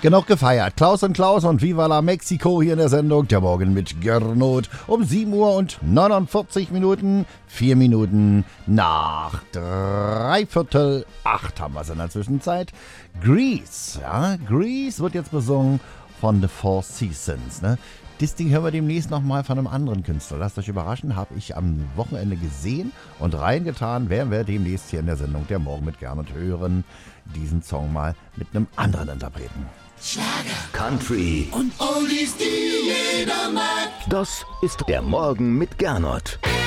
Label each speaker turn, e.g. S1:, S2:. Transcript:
S1: Genug gefeiert. Klaus und Viva la Mexico hier in der Sendung. Der Morgen mit Gernot um 7 Uhr und 49 Minuten. 4 Minuten nach 7:45 haben wir es in der Zwischenzeit. Grease, ja, Grease wird jetzt besungen von The Four Seasons, ne? Das Ding hören wir demnächst nochmal von einem anderen Künstler. Lasst euch überraschen, habe ich am Wochenende gesehen und reingetan. Werden wir demnächst hier in der Sendung Der Morgen mit Gernot hören. Diesen Song mal mit einem anderen Interpreten.
S2: Schlager, Country und Oldies, die jeder mag.
S3: Das ist der Morgen mit Gernot.